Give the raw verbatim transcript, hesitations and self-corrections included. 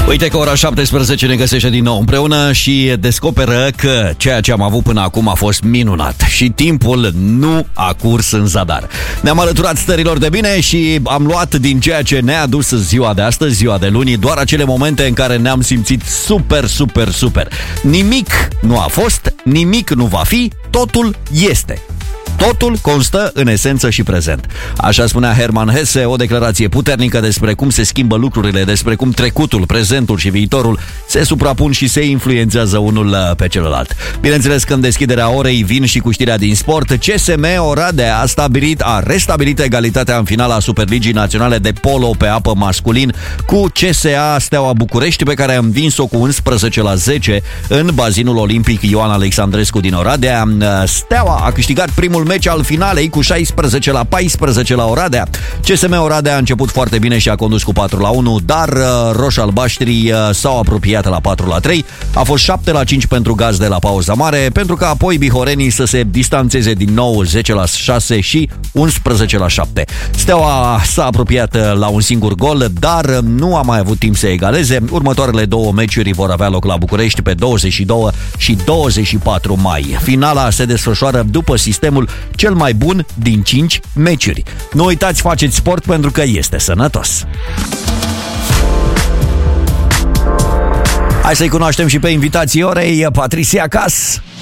Uite că ora șaptesprezece ne găsește din nou împreună și descoperă că ceea ce am avut până acum a fost minunat și timpul nu a curs în zadar. Ne-am alăturat stărilor de bine și am luat din ceea ce ne-a adus ziua de astăzi, ziua de luni, doar acele momente în care ne-am simțit super, super, super. Nimic nu a fost, nimic nu va fi, totul este. Totul constă în esență și prezent. Așa spunea Hermann Hesse, o declarație puternică despre cum se schimbă lucrurile, despre cum trecutul, prezentul și viitorul se suprapun și se influențează unul pe celălalt. Bineînțeles că în deschiderea orei vin și cu știrea din sport. C S M Oradea a stabilit, a restabilit egalitatea în finala Superligii Naționale de Polo pe apă masculin cu C S A Steaua București, pe care a învins-o cu unsprezece la zece în bazinul olimpic Ioan Alexandrescu din Oradea. Steaua a câștigat primul meci al finalei cu șaisprezece la paisprezece la Oradea. C S M Oradea a început foarte bine și a condus cu patru la unu, dar uh, roș-albaștrii uh, s-au apropiat la patru la trei. A fost șapte la cinci pentru gazde la pauza mare, pentru că apoi bihorenii să se distanțeze din nou zece la șase și unsprezece la șapte. Steaua s-a apropiat uh, la un singur gol, dar uh, nu a mai avut timp să egaleze. Următoarele două meciuri vor avea loc la București pe douăzeci și doi și douăzeci și patru mai. Finala se desfășoară după sistemul cel mai bun din cinci meciuri. Nu uitați, faceți sport pentru că este sănătos. Hai să-i cunoaștem și pe invitații orei. Patricia Cas.